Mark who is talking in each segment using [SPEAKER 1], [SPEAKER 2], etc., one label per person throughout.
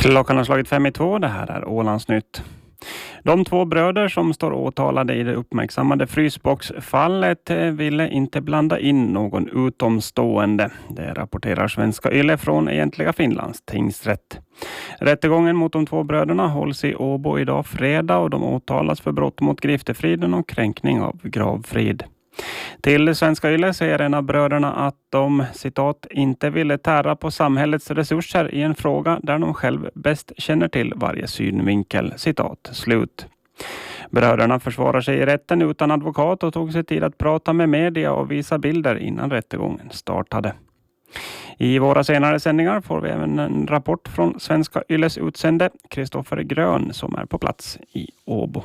[SPEAKER 1] Klockan har slagit 5:02, det här är Ålandsnytt. De två bröder som står åtalade i det uppmärksammade frysboxfallet ville inte blanda in någon utomstående. Det rapporterar Svenska Yle från egentliga Finlands tingsrätt. Rättegången mot de två bröderna hålls i Åbo idag fredag och de åtalas för brott mot griftefriden och kränkning av gravfrid. Till Svenska Yle säger en av bröderna att de, citat, inte ville tära på samhällets resurser i en fråga där de själv bäst känner till varje synvinkel, citat, slut. Bröderna försvarar sig i rätten utan advokat och tog sig tid att prata med media och visa bilder innan rättegången startade. I våra senare sändningar får vi även en rapport från Svenska Yles utsände Kristoffer Grön som är på plats i Åbo.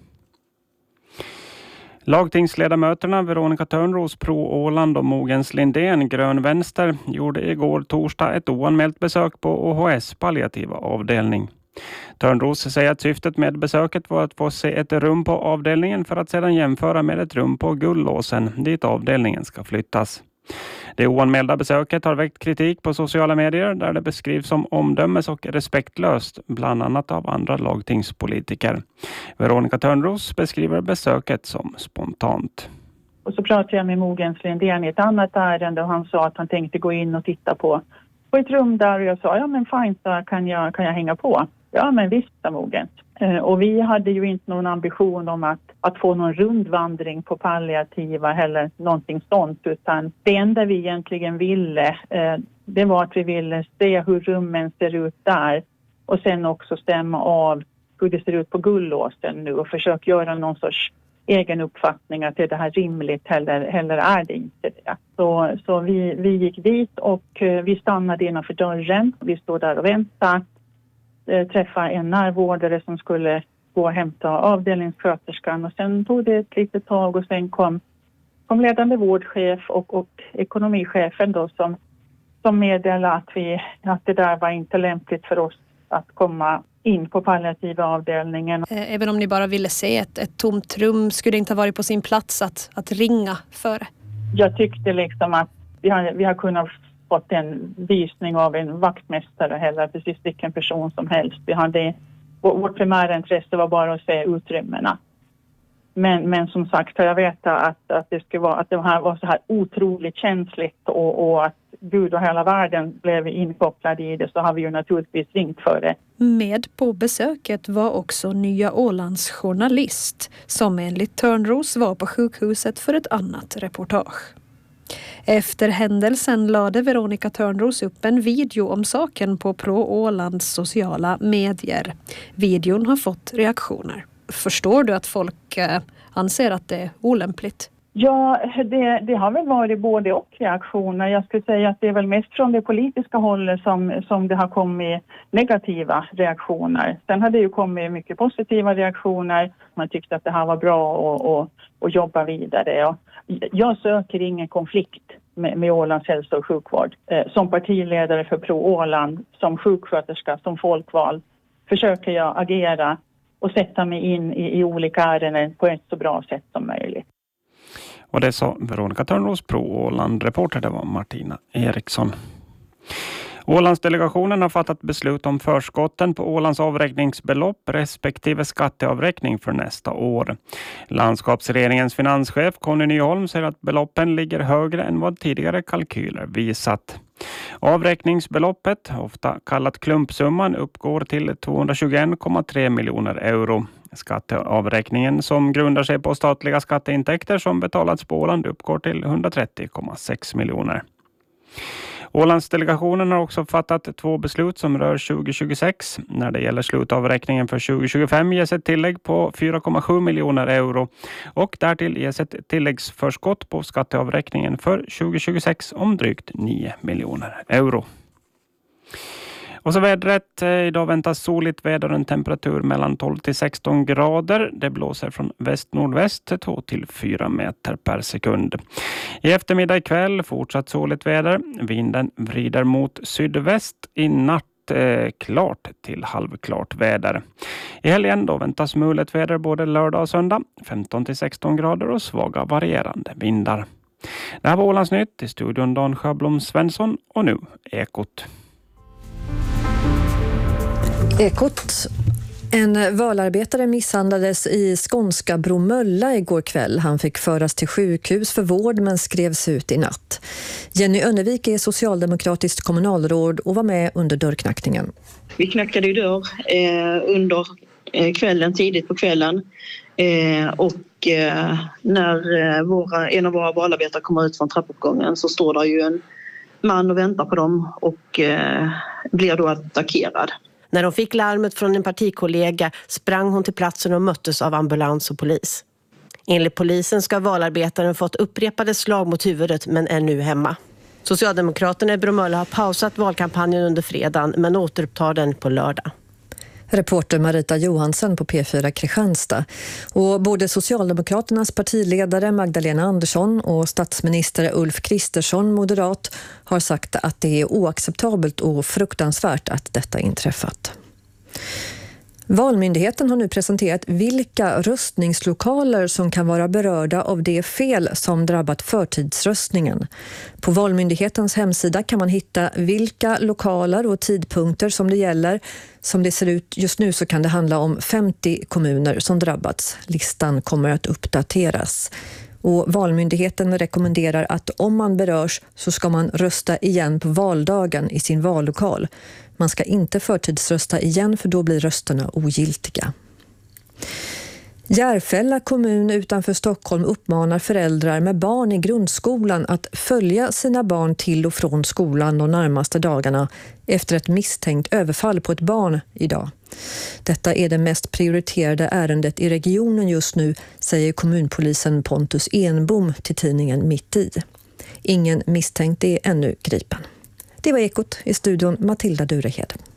[SPEAKER 1] Lagtingsledamöterna Veronica Törnros, Pro Åland och Mogens Lindén, Grön Vänster, gjorde igår torsdag ett oanmält besök på OHS palliativa avdelning. Törnros säger att syftet med besöket var att få se ett rum på avdelningen för att sedan jämföra med ett rum på Gullåsen dit avdelningen ska flyttas. Det oanmälda besöket har väckt kritik på sociala medier där det beskrivs som omdömes- och respektlöst, bland annat av andra lagtingspolitiker. Veronica Törnros beskriver besöket som spontant.
[SPEAKER 2] Och så pratade jag med Mogens Lindén i ett annat ärende och han sa att han tänkte gå in och titta på ett rum där och jag sa, ja men fint, så kan jag hänga på. Ja men visst, sa Mogens. Och vi hade ju inte någon ambition om att få någon rundvandring på palliativa eller någonting sånt, utan det enda vi egentligen ville, det var att vi ville se hur rummen ser ut där och sen också stämma av hur det ser ut på Gullåsen nu och försöka göra någon sorts egen uppfattning att är det här rimligt eller är det inte det. Så vi gick dit och vi stannade innanför dörren, vi stod där och väntade. Träffa en närvårdare som skulle gå och hämta avdelningssköterskan och sen tog det ett litet tag och sen kom ledande vårdchef och ekonomichefen då som meddelade att det där var inte lämpligt för oss att komma in på palliativa avdelningen.
[SPEAKER 3] Även om ni bara ville se ett tomt rum, skulle det inte ha varit på sin plats att ringa före?
[SPEAKER 2] Jag tyckte liksom att vi har kunnat fått en visning av en vaktmästare eller precis vilken person som helst. Vårt primära intresse var bara att se utrymmena. Men som sagt, jag vet att det här var så här otroligt känsligt och att Gud och hela världen blev inkopplade i det, så har vi ju naturligtvis ringt för det.
[SPEAKER 3] Med på besöket var också Nya Ålands journalist som enligt Törnros var på sjukhuset för ett annat reportage. Efter händelsen lade Veronica Törnros upp en video om saken på Pro Ålands sociala medier. Videon har fått reaktioner. Förstår du att folk anser att det är olämpligt?
[SPEAKER 2] Ja, det har väl varit både och reaktioner. Jag skulle säga att det är väl mest från det politiska hållet som det har kommit negativa reaktioner. Sen har det ju kommit mycket positiva reaktioner. Man tyckte att det här var bra och jobba vidare. Och jag söker ingen konflikt med Ålands hälso- och sjukvård. Som partiledare för Pro Åland, som sjuksköterska, som folkvald försöker jag agera och sätta mig in i olika ärenden på ett så bra sätt som möjligt.
[SPEAKER 1] Och det sa Veronica Törnros, Pro Åland. Reporter det var Martina Eriksson. Ålandsdelegationen har fattat beslut om förskotten på Ålands avräkningsbelopp respektive skatteavräkning för nästa år. Landskapsregeringens finanschef Conny Nyholm säger att beloppen ligger högre än vad tidigare kalkyler visat. Avräkningsbeloppet, ofta kallat klumpsumman, uppgår till 221,3 miljoner euro. Skatteavräkningen som grundar sig på statliga skatteintäkter som betalats på Åland uppgår till 130,6 miljoner. Ålandsdelegationen har också fattat 2 beslut som rör 2026. När det gäller slutavräkningen för 2025 ges ett tillägg på 4,7 miljoner euro och därtill ges ett tilläggsförskott på skatteavräkningen för 2026 om drygt 9 miljoner euro. Och så vädret. Idag väntas soligt väder och en temperatur mellan 12 till 16 grader. Det blåser från väst-nordväst 2 till 4 meter per sekund. I eftermiddag ikväll fortsatt soligt väder. Vinden vrider mot sydväst. I natt klart till halvklart väder. I helgen då väntas mulet väder både lördag och söndag. 15 till 16 grader och svaga varierande vindar. Det här var Ålandsnytt. I studion Dan Sjöblom Svensson och nu Ekot.
[SPEAKER 4] Ekot. En valarbetare misshandlades i skånska Bromölla igår kväll. Han fick föras till sjukhus för vård men skrevs ut i natt. Jenny Önnevik är socialdemokratiskt kommunalråd och var med under dörrknackningen.
[SPEAKER 5] Vi knackade ju dörr under kvällen, tidigt på kvällen. När en av våra valarbetare kommer ut från trappuppgången så står där ju en man och väntar på dem och blir då attackerad.
[SPEAKER 6] När de fick larmet från en partikollega sprang hon till platsen och möttes av ambulans och polis. Enligt polisen ska valarbetaren fått upprepade slag mot huvudet men är nu hemma. Socialdemokraterna i Bromölla har pausat valkampanjen under fredagen men återupptar den på lördag.
[SPEAKER 4] Reporter Marita Johansson på P4 Kristianstad. Och både Socialdemokraternas partiledare Magdalena Andersson och statsminister Ulf Kristersson, moderat, har sagt att det är oacceptabelt och fruktansvärt att detta inträffat. Valmyndigheten har nu presenterat vilka röstningslokaler som kan vara berörda av det fel som drabbat förtidsröstningen. På Valmyndighetens hemsida kan man hitta vilka lokaler och tidpunkter som det gäller. Som det ser ut just nu så kan det handla om 50 kommuner som drabbats. Listan kommer att uppdateras. Och Valmyndigheten rekommenderar att om man berörs så ska man rösta igen på valdagen i sin vallokal. Man ska inte förtidsrösta igen för då blir rösterna ogiltiga. Järfälla kommun utanför Stockholm uppmanar föräldrar med barn i grundskolan att följa sina barn till och från skolan de närmaste dagarna efter ett misstänkt överfall på ett barn idag. Detta är det mest prioriterade ärendet i regionen just nu, säger kommunpolisen Pontus Enbom till tidningen Mitt i. Ingen misstänkt är ännu gripen. Det var Ekot, i studion Matilda Durehed.